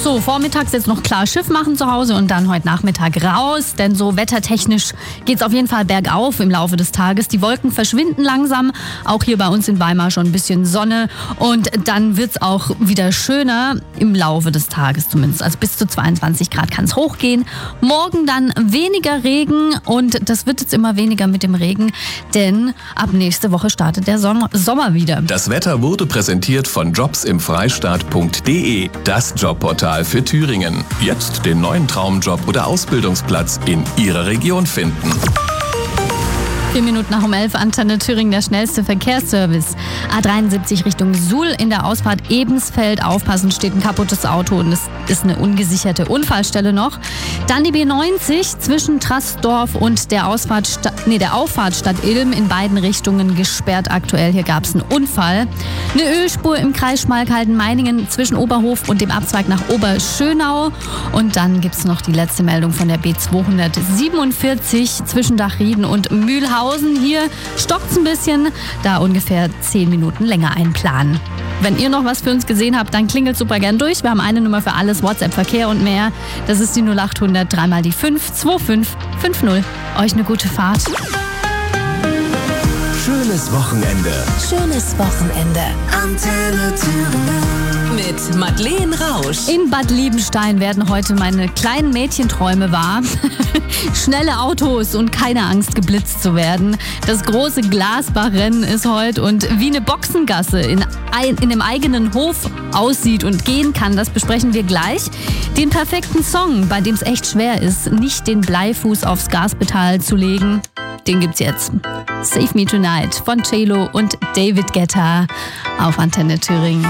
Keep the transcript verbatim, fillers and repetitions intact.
So, vormittags jetzt noch klar Schiff machen zu Hause und dann heute Nachmittag raus, denn so wettertechnisch geht's auf jeden Fall bergauf im Laufe des Tages. Die Wolken verschwinden langsam, auch hier bei uns in Weimar schon ein bisschen Sonne und dann wird's auch wieder schöner im Laufe des Tages zumindest. Also bis zu zweiundzwanzig Grad kann es hochgehen. Morgen dann weniger Regen und das wird jetzt immer weniger mit dem Regen, denn ab nächste Woche startet der Sommer, Sommer wieder. Das Wetter wurde präsentiert von jobs im freistaat punkt de, das Jobportal für Thüringen. Jetzt den neuen Traumjob oder Ausbildungsplatz in Ihrer Region finden. Vier Minuten nach um elf, Antenne Thüringen, der schnellste Verkehrsservice. A dreiundsiebzig Richtung Suhl in der Ausfahrt Ebensfeld. Aufpassen, steht ein kaputtes Auto und es ist eine ungesicherte Unfallstelle noch. Dann die B neunzig zwischen Trassdorf und der, Ausfahrt Sta- nee, der Auffahrt Stadt Ilm in beiden Richtungen gesperrt aktuell. Hier gab es einen Unfall. Eine Ölspur im Kreis Schmalkalden-Meiningen zwischen Oberhof und dem Abzweig nach Oberschönau. Und dann gibt es noch die letzte Meldung von der B zweihundertsiebenundvierzig zwischen Dachrieden und Mühlhausen. Hier stockt's ein bisschen, da ungefähr zehn Minuten länger einplanen. Wenn ihr noch was für uns gesehen habt, dann klingelt super gern durch. Wir haben eine Nummer für alles, WhatsApp, Verkehr und mehr. Das ist die null acht hundert, dreimal die fünf, zwei fünf fünf null. Euch eine gute Fahrt. Schönes Wochenende. Schönes Wochenende. Antenne Thüringen. Mit Madeleine Rausch. In Bad Liebenstein werden heute meine kleinen Mädchenträume wahr. Schnelle Autos und keine Angst, geblitzt zu werden. Das große Glasbachrennen ist heute und wie eine Boxengasse in, ein, in einem eigenen Hof aussieht und gehen kann, das besprechen wir gleich. Den perfekten Song, bei dem es echt schwer ist, nicht den Bleifuß aufs Gaspedal zu legen, den gibt's jetzt. Save Me Tonight von J-Lo und David Guetta auf Antenne Thüringen.